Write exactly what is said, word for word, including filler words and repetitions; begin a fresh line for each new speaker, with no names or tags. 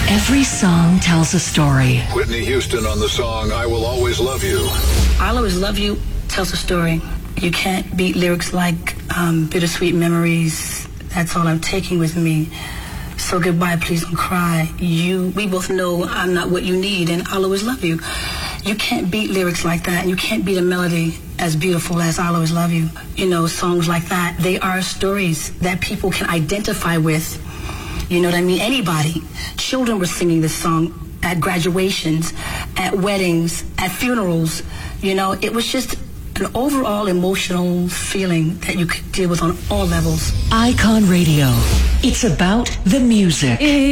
Every song tells a story.
Whitney Houston on the song I Will Always Love You.
I'll Always Love You tells a story. You can't beat lyrics like um, Bittersweet Memories, That's All I'm Taking With Me, So Goodbye, Please Don't Cry. You, we both know I'm not what you need, and I'll always love you. You can't beat lyrics like that, and you can't beat a melody as beautiful as I'll Always Love You. You know, songs like that, they are stories that people can identify with. You know what I mean? Anybody. Children were singing this song at graduations, at weddings, at funerals. You know, it was just an overall emotional feeling that you could deal with on all levels.
Icon Radio. It's about the music.